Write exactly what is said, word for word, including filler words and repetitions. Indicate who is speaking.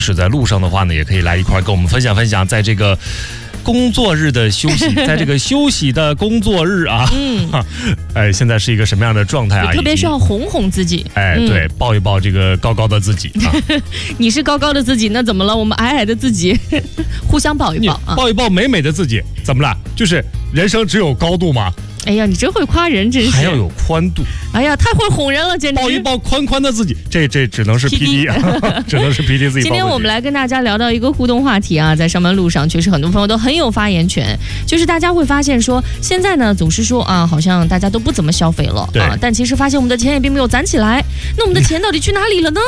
Speaker 1: 是在路上的话呢，也可以来一块儿跟我们分享分享，在这个工作日的休息，在这个休息的工作日啊，嗯，哎，现在是一个什么样的状态啊？
Speaker 2: 特别需要哄哄自己，
Speaker 1: 哎，嗯、对，抱一抱这个高高的自己啊。
Speaker 2: 你是高高的自己，那怎么了？我们矮矮的自己，互相抱一抱啊，
Speaker 1: 抱一抱美美的自己，怎么了？就是人生只有高度吗？
Speaker 2: 哎呀，你真会夸人，真是
Speaker 1: 还要有宽度。
Speaker 2: 哎呀，太会哄人了，简直！
Speaker 1: 抱一抱宽宽的自己，这这只能是 P D 啊，只能是 P D 自己。
Speaker 2: 今天我们来跟大家聊到一个互动话题啊，在上班路上，确实很多朋友都很有发言权。就是大家会发现说，现在呢总是说啊，好像大家都不怎么消费了啊，但其实发现我们的钱也并没有攒起来。那我们的钱到底去哪里了呢？